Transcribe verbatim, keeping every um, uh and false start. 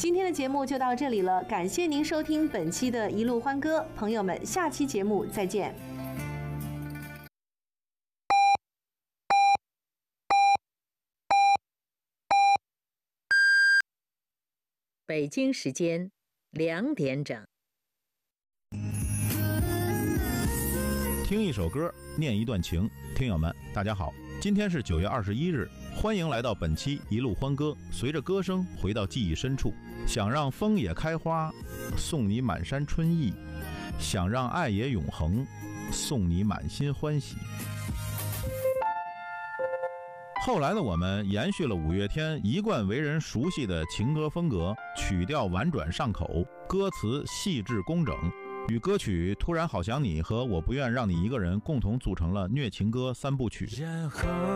今天的节目就到这里了，感谢您收听本期的一路欢歌，朋友们，下期节目再见。 北京时间两点整。 听一首歌，念一段情，听友们，大家好，今天是九月二十一日，欢迎来到本期一路欢歌，随着歌声回到记忆深处，想让枫叶开花，送你满山春意；想让爱也永恒，送你满心欢喜。后来的我们延续了五月天一贯为人熟悉的情歌风格，曲调婉转上口，歌词细致工整，与歌曲《突然好想你》和《我不愿让你一个人》共同组成了虐情歌三部曲。